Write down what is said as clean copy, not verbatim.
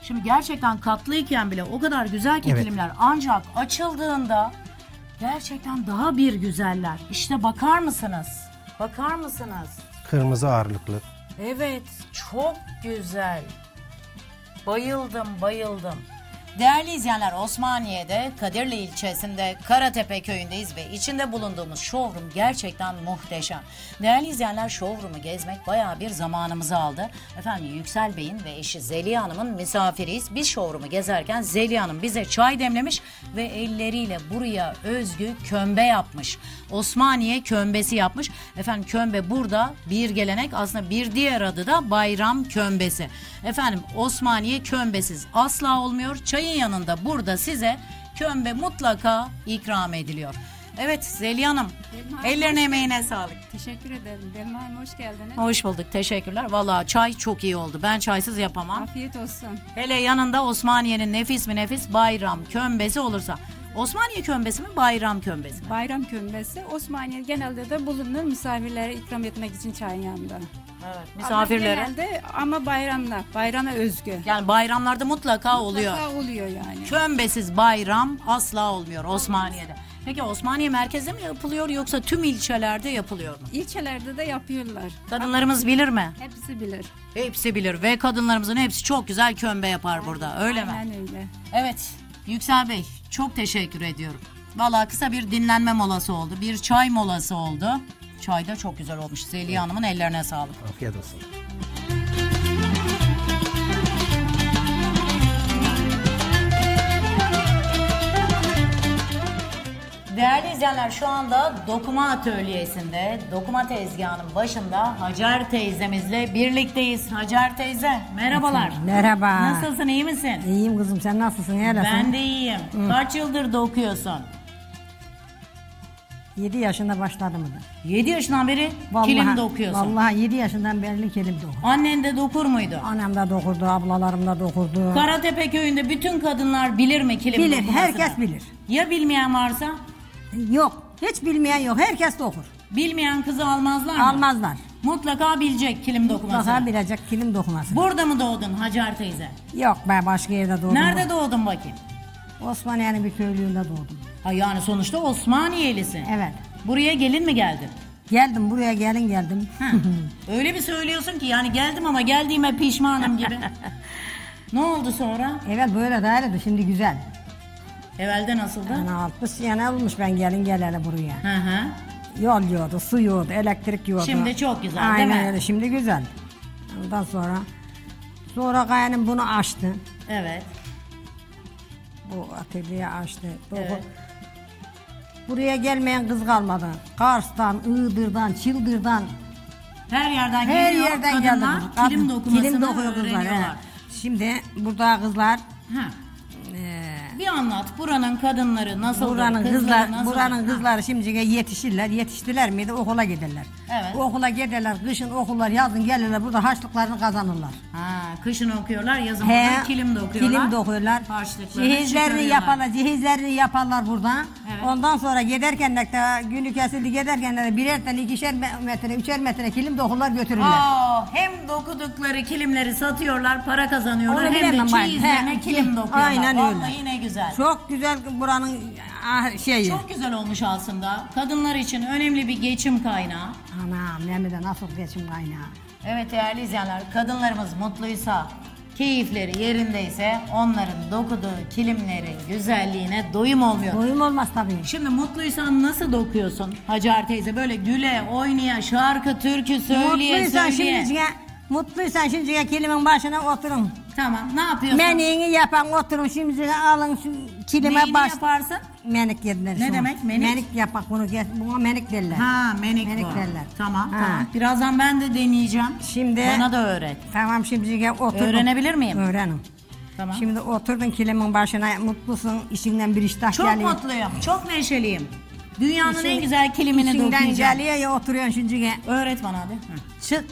Şimdi gerçekten katlıyken bile o kadar güzel ki Evet. kilimler, ancak açıldığında gerçekten daha bir güzeller. İşte bakar mısınız? Bakar mısınız? Kırmızı ağırlıklı. Evet, çok güzel. Bayıldım, bayıldım. Değerli izleyenler, Osmaniye'de Kadirli ilçesinde Karatepe köyündeyiz ve içinde bulunduğumuz showroom gerçekten muhteşem. Değerli izleyenler, showroom'u gezmek bayağı bir zamanımızı aldı. Efendim, Yüksel Bey'in ve eşi Zeliha Hanım'ın misafiriyiz. Biz showroom'u gezerken Zeliha Hanım bize çay demlemiş ve elleriyle buraya özgü kömbe yapmış. Osmaniye kömbesi yapmış. Efendim, kömbe burada bir gelenek, aslında bir diğer adı da bayram kömbesi. Efendim, Osmaniye kömbesiz asla olmuyor. Çayın yanında burada size kömbe mutlaka ikram ediliyor. Evet Zeliha Hanım, ellerine emeğine sağlık. Teşekkür ederim. Belma Hanım hoş geldiniz. Hoş bulduk, teşekkürler. Vallahi çay çok iyi oldu. Ben çaysız yapamam. Afiyet olsun. Hele yanında Osmaniye'nin nefis mi nefis bayram kömbesi olursa. Osmaniye kömbesi mi, bayram kömbesi mi? Bayram kömbesi Osmaniye genelde de bulunur misafirlere ikram etmek için çayın yanında. Evet, misafirlere. Ama bayramda, bayrama özgü. Yani bayramlarda mutlaka oluyor. Mutlaka oluyor yani. Kömbesiz bayram asla olmuyor Osmaniye'de. Peki Osmaniye merkezde mi yapılıyor yoksa tüm ilçelerde yapılıyor mu? İlçelerde de yapıyorlar. Kadınlarımız bilir mi? Hepsi bilir. Hepsi bilir ve kadınlarımızın hepsi çok güzel kömbe yapar burada, öyle mi? Aynen öyle. Evet, Yüksel Bey çok teşekkür ediyorum. Vallahi kısa bir dinlenme molası oldu, bir çay molası oldu. Çay da çok güzel olmuş. Zeliha Hanım'ın ellerine sağlık. Afiyet olsun. Değerli izleyenler, şu anda dokuma atölyesinde, dokuma tezgahının başında Hacer teyzemizle birlikteyiz. Hacer teyze, merhabalar. Merhaba. Nasılsın, iyi misin? İyiyim kızım, sen nasılsın? Neredesin? Ben de iyiyim. Kaç yıldır dokuyorsun? 7 yaşında başladım. 7 yaşından beri kilim dokuyorsun. Vallahi 7 yaşından beri kilim dokuyorum. Annen de dokur muydu? Annem de dokurdu, ablalarım da dokurdu. Karatepe köyünde bütün kadınlar bilir mi kilim Bilir, dokumasını? herkes bilir. Ya bilmeyen varsa? Yok, hiç bilmeyen yok. Herkes dokur. Bilmeyen kızı almazlar mı? Almazlar. Mutlaka bilecek kilim dokumasını. Mutlaka bilecek kilim dokuması. Burada mı doğdun Hacer teyze? Yok be, başka yerde doğdum. Nerede doğdun bakayım? Osmaniye'nin bir köylüğünde doğdum. Ha, yani sonuçta Osmaniyelisin. Evet. Buraya gelin mi geldin? Geldim buraya, geldim. Ha, öyle bir söylüyorsun ki yani geldim ama geldiğime pişmanım gibi. Ne oldu sonra? Evet, böyle değildi, şimdi güzel. Evvelde nasıldı? Yani 60 sene olmuş ben geleli buraya. Hı hı. Yol yiyordu, su yiyordu, elektrik yiyordu. Şimdi çok güzel, değil Aynen mi? öyle, şimdi güzel. Ondan sonra kaynım bunu açtı. Evet. Bu atölyeyi açtı. Evet. Buraya gelmeyen kız kalmadı. Kars'tan, Iğdır'dan, Çıldır'dan Her yerden her geliyor yerden geldi. kadınlar kilim dokumasını kilim dokuyor kızlar. öğreniyorlar. He. Şimdi burada kızlar Ha. Bir anlat, buranın kadınları nasıldır? buranın kızları kızlar nasıldır? buranın Ha. kızları şimdi yetişirler. Yetiştiler miydi okula giderler. Evet. Okula giderler, kışın okullar, yazın gelirler, burada harçlıklarını kazanırlar. Ha, kışın okuyorlar, yazın burada kilim dokuyorlar. Kilim dokuyorlar. Harçlıklarını Cihizlerini çıkarıyorlar. yaparlar, cihizlerini yaparlar burada. Evet. Ondan sonra giderken de günü kesildi, giderken de birer tane, 2'şer metre, 3'er metre kilim dokurlar, götürürler. Hem dokudukları kilimleri satıyorlar, para kazanıyorlar, Onu hem de bilemem ben. çeyizlerine He, kilim dokuyorlar. aynen öyle. Vallahi ne güzel. Çok güzel buranın şeyi. Çok güzel olmuş aslında. Kadınlar için önemli bir geçim kaynağı. Anam, Mehmet'e nasıl geçim kaynağı. Evet değerli izleyenler, kadınlarımız mutluysa, keyifleri yerindeyse onların dokuduğu kilimlerin güzelliğine doyum olmuyor. Doyum olmaz tabii. Şimdi mutluysan nasıl dokuyorsun Hacer teyze? Böyle güle, oynaya, şarkı, türkü söyleye söyleye. Mutluysan şimdi kilimin başına oturun. Tamam, ne yapıyorsun? Meniğini yapan oturun şimdi, alın şu kilime Neyini baş. yaparsın? Menik dediler. Ne şuna. demek menik? Menik yapak bunu, buna menik derler. Ha, menik bu. derler. Tamam, Ha. tamam. Birazdan ben de deneyeceğim. Şimdi Bana da öğret. Tamam, şimdi oturdun. Öğrenebilir miyim? Öğrenin. Tamam. Şimdi oturdun kilimin başına, mutlusun, işinden bir iştah Çok geliyor. mutluyum, çok neşeliyim. Dünyanın İşin- en güzel kilimini işinden dokuyacağım. geliyor ya, oturuyorsun şimdi. Öğret bana hadi. Hı. Çık